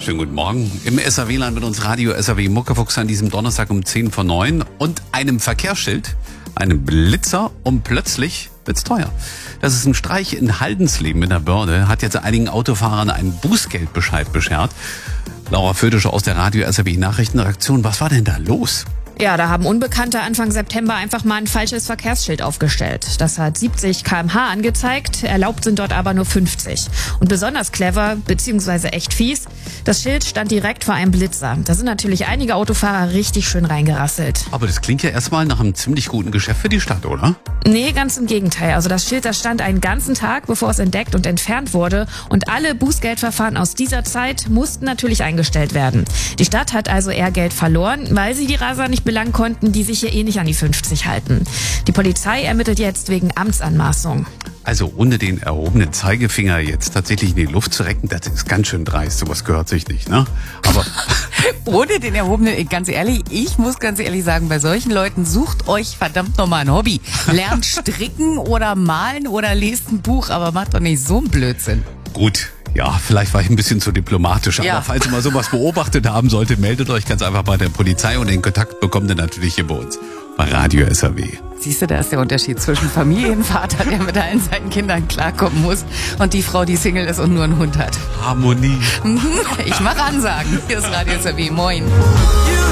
Schönen guten Morgen. Im SAW-Land mit uns Radio SAW Muckefuchs an diesem Donnerstag um 10:09 und einem Verkehrsschild, einem Blitzer und plötzlich wird's teuer. Das ist ein Streich in Haldensleben in der Börde, hat jetzt einigen Autofahrern einen Bußgeldbescheid beschert. Laura Fötische aus der Radio SAW Nachrichtenredaktion. Was war denn da los? Ja, da haben Unbekannte Anfang September einfach mal ein falsches Verkehrsschild aufgestellt. Das hat 70 km/h angezeigt, erlaubt sind dort aber nur 50. Und besonders clever, beziehungsweise echt fies, das Schild stand direkt vor einem Blitzer. Da sind natürlich einige Autofahrer richtig schön reingerasselt. Aber das klingt ja erstmal nach einem ziemlich guten Geschäft für die Stadt, oder? Nee, ganz im Gegenteil. Also das Schild, das stand einen ganzen Tag, bevor es entdeckt und entfernt wurde. Und alle Bußgeldverfahren aus dieser Zeit mussten natürlich eingestellt werden. Die Stadt hat also eher Geld verloren, weil sie die Raser nicht belangen konnten, die sich hier eh nicht an die 50 halten. Die Polizei ermittelt jetzt wegen Amtsanmaßung. Also ohne den erhobenen Zeigefinger jetzt tatsächlich in die Luft zu recken, das ist ganz schön dreist. Sowas gehört sich nicht, ne? Aber ohne den erhobenen, ganz ehrlich, ich muss ganz ehrlich sagen, bei solchen Leuten sucht euch verdammt nochmal ein Hobby. Lernt stricken oder malen oder lest ein Buch, aber macht doch nicht so einen Blödsinn. gut, ja, vielleicht war ich ein bisschen zu diplomatisch, aber Ja. falls ihr mal sowas beobachtet haben solltet, meldet euch ganz einfach bei der Polizei und den Kontakt bekommt ihr natürlich hier bei uns bei Radio SAW. Siehst du, da ist der Unterschied zwischen Familienvater, der mit allen seinen Kindern klarkommen muss, und die Frau, die Single ist und nur einen Hund hat. Harmonie. Ich mache Ansagen. Hier ist Radio SAW. Moin. You